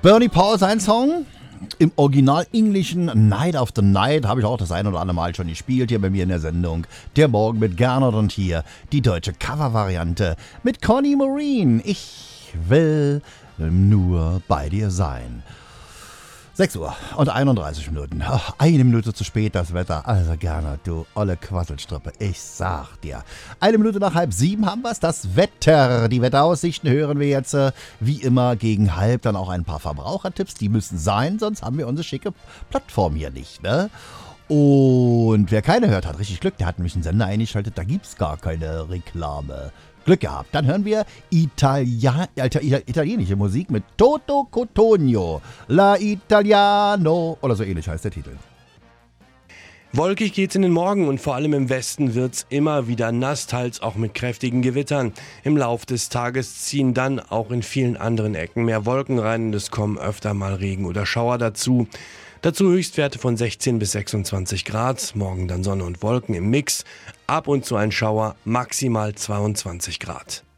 Bernie Paul, sein Song. Im Original englischen Night After Night habe ich auch das ein oder andere Mal schon gespielt hier bei mir in der Sendung. Der Morgen mit Gernot und hier die deutsche Covervariante mit Connie Marine. Ich will nur bei dir sein. 6 Uhr und 31 Minuten. Ach, 1 Minute zu spät das Wetter. Also Gernot, du olle Quasselstrippe. Ich sag dir. 1 Minute nach 6:30 haben wir's. Das Wetter. Die Wetteraussichten hören wir jetzt wie immer gegen halb. Dann auch ein paar Verbrauchertipps. Die müssen sein, sonst haben wir unsere schicke Plattform hier nicht, ne? Und wer keine hört, hat richtig Glück. Der hat nämlich einen Sender eingeschaltet. Da gibt's gar keine Reklame. Glück gehabt. Dann hören wir italienische Musik mit Toto Cotugno. La Italiano. Oder so ähnlich heißt der Titel. Wolkig geht's in den Morgen und vor allem im Westen wird's immer wieder nass, teils auch mit kräftigen Gewittern. Im Lauf des Tages ziehen dann auch in vielen anderen Ecken mehr Wolken rein und es kommen öfter mal Regen oder Schauer dazu. Dazu Höchstwerte von 16 bis 26 Grad, morgen dann Sonne und Wolken im Mix, ab und zu ein Schauer, maximal 22 Grad.